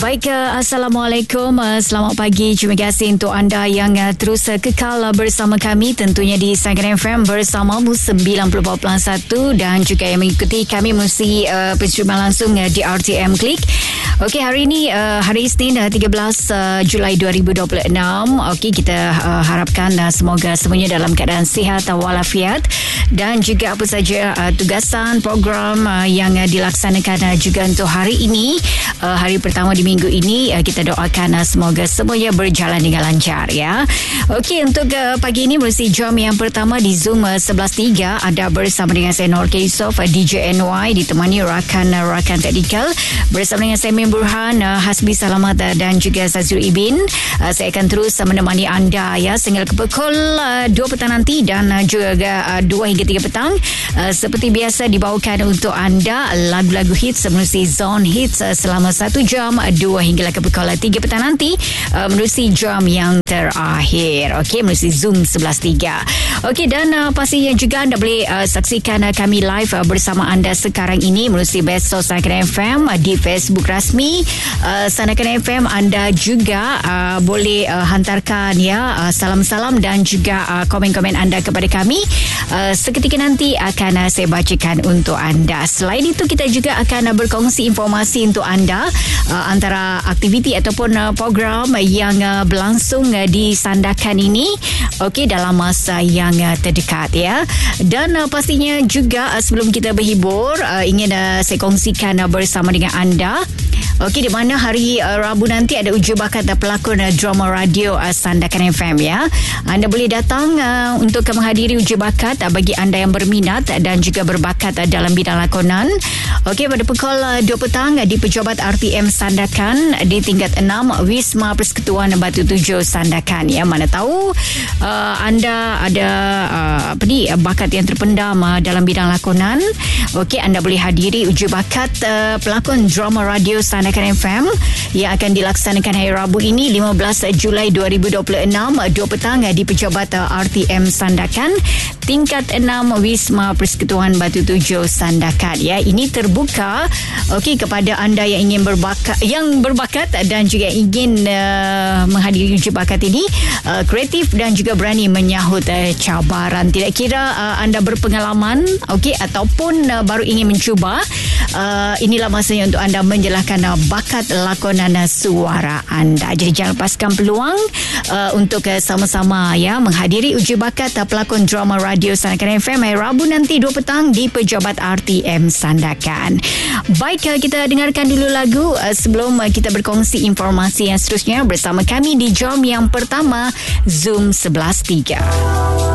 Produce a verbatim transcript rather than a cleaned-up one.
Baik, uh, Assalamualaikum, uh, selamat pagi. Terima kasih untuk anda yang uh, terus uh, kekal uh, bersama kami, tentunya di Instagram F M bersamamu sembilan puluh empat perpuluhan satu, dan juga yang mengikuti kami melalui uh, penstruman langsung uh, di R T M Klik. Okey, hari ini uh, hari Isnin uh, tiga belas uh, Julai dua ribu dua puluh enam. Okey, kita uh, harapkan uh, semoga semuanya dalam keadaan sihat walafiat, dan juga apa saja uh, tugasan program uh, yang uh, dilaksanakan uh, juga untuk hari ini, uh, hari pertama di minggu ini, uh, kita doakan uh, semoga semuanya berjalan dengan lancar ya. Okey, untuk uh, pagi ini melalui jam yang pertama di Zoom uh, sebelas tiga ada bersama dengan saya Nur Kaisof, uh, D J N Y, ditemani rakan uh, rakan teknikal bersama dengan saya Mim Burhan, uh, Hasbi Salamat uh, dan juga Zazul Ibin. Uh, saya akan terus uh, menemani anda ya sehingga ke pukul uh, dua petang nanti, dan uh, juga uh, dua hingga tiga petang. Uh, seperti biasa dibawakan untuk anda lagu-lagu hits melalui Zone Hits uh, selama satu jam, uh, dua hingga ke pukul tiga petang nanti, uh, melalui jam yang terakhir. Okey, melalui Zoom sebelas tiga. Okey, dan uh, pastinya juga anda boleh uh, saksikan uh, kami live uh, bersama anda sekarang ini melalui Besos Sandakan F M, uh, di Facebook rasmi uh, Sandakan F M. Anda juga uh, boleh uh, hantarkan ya uh, salam-salam dan juga uh, komen-komen anda kepada kami. Uh, seketika nanti akan uh, saya bacakan untuk anda. Selain itu, kita juga akan uh, berkongsi informasi untuk anda uh, antara aktiviti ataupun uh, program yang uh, berlangsung uh, di Sandakan ini, okey, dalam masa yang uh, terdekat ya. Dan uh, pastinya juga uh, sebelum kita berhibur, uh, ingin uh, saya kongsikan uh, bersama dengan anda. Okey, di mana hari uh, Rabu nanti ada uji bakat uh, pelakon uh, drama radio uh, Sandakan F M ya. Anda boleh datang uh, untuk uh, menghadiri uji bakat uh, bagi anda yang berminat uh, dan juga berbakat uh, dalam bidang lakonan. Okey, pada pukul uh, dua petang uh, di Pejabat R T M Sandakan uh, di tingkat enam Wisma Persekutuan Batu Tujuh Sandakan ya. Mana tahu uh, anda ada uh, apa ni bakat yang terpendam uh, dalam bidang lakonan. Okey, anda boleh hadiri uji bakat uh, pelakon drama radio Sandakan F M yang akan dilaksanakan hari Rabu ini lima belas Julai dua ribu dua puluh enam, dua petang di Pejabat R T M Sandakan tingkat enam Wisma Persekutuan Batu Tujuh Sandakan ya. Ini terbuka okey kepada anda yang ingin berbakat yang berbakat dan juga ingin uh, menghadiri uji bakat ini, uh, kreatif dan juga berani menyahut uh, cabaran. Tidak kira uh, anda berpengalaman okey ataupun uh, baru ingin mencuba, uh, inilah masanya untuk anda menjelaskan uh, bakat lakonan uh, suara anda. Jadi jangan lepaskan peluang uh, untuk uh, sama-sama ya menghadiri uji bakat uh, pelakon drama radio Sandakan F M hari Rabu nanti dua petang di Pejabat R T M Sandakan. Baik, uh, kita dengarkan dulu lagu uh, sebelum uh, kita berkongsi informasi yang seterusnya bersama kami di jam yang pertama Zoom sebelas tiga.